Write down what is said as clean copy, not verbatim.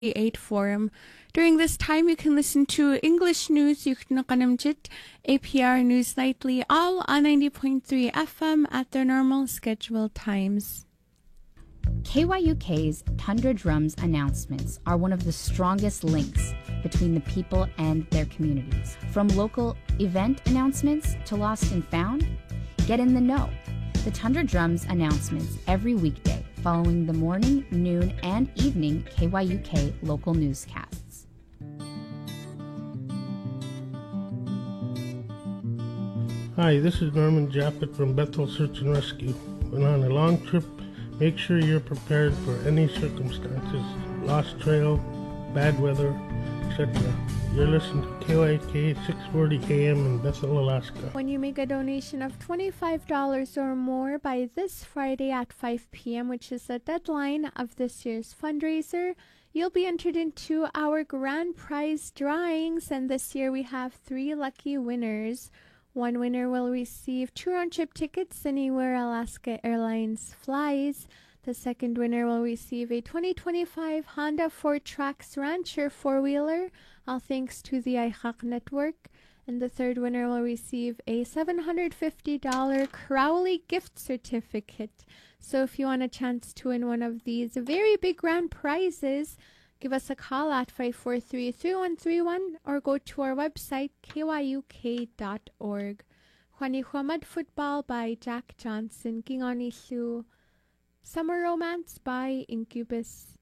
8 Forum. During this time, you can listen to English news. You can kanamjit APR News Nightly, all on 90.3 FM at their normal scheduled times. KYUK's Tundra Drums announcements are one of the strongest links between the people and their communities. From local event announcements to Lost and Found, get in the know. The Tundra Drums announcements every weekday following the morning, noon, and evening KYUK local newscasts. Hi, this is Norman Jappet from Bethel Search and Rescue. When on a long trip, make sure you're prepared for any circumstances, lost trail, bad weather, etc. You're listening to KYK 640 AM in Bethel, Alaska. When you make a donation of $25 or more by this Friday at 5 p.m., which is the deadline of this year's fundraiser, you'll be entered into our grand prize drawings, and this year we have 3 lucky winners. One winner will receive 2 round-trip tickets anywhere Alaska Airlines flies. The second winner will receive a 2025 Honda Ford Trax Rancher 4-wheeler, all thanks to the IHAC network. And the third winner will receive a $750 Crowley gift certificate. So if you want a chance to win one of these very big grand prizes, give us a call at 543-3131 or go to our website, kyuk.org. Juanihuamad Football by Jack Johnson. King Onisu. Summer Romance by Incubus.